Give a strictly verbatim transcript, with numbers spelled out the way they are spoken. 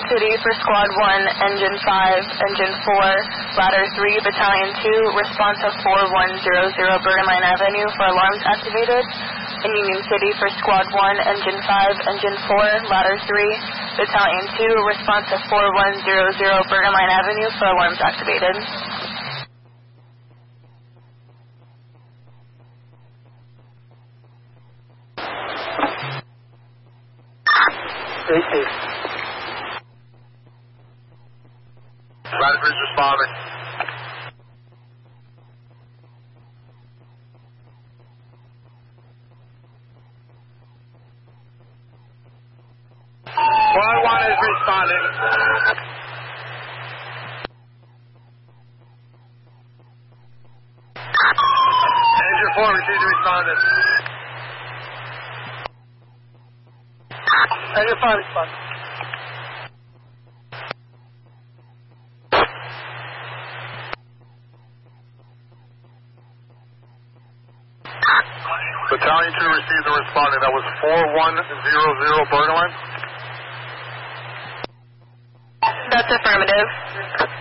City for Squad one, Engine five, Engine four, Ladder three, Battalion two, response of four one zero zero Bergenline Avenue for alarms activated. In Union City for Squad one, Engine five, Engine four, Ladder three, Battalion two, response of four one zero zero Bergenline Avenue for alarms activated. Stay safe. Ladder three's responding. Squad one is responding. Engine four received responded. Engine five respond. Battalion two received the responding. That was four one zero zero Bergenline. That's affirmative.